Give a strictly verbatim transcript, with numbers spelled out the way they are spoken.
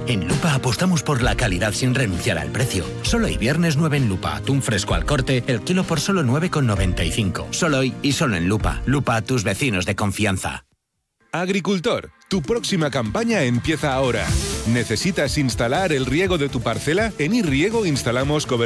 En Lupa apostamos por la calidad sin renunciar al precio. Solo hoy viernes nueve en Lupa, atún fresco al corte, el kilo por solo nueve con noventa y cinco. Solo hoy y solo en Lupa. Lupa, tus vecinos de confianza. Agricultor, tu próxima campaña empieza ahora. ¿Necesitas instalar el riego de tu parcela? En iRiego instalamos cobertura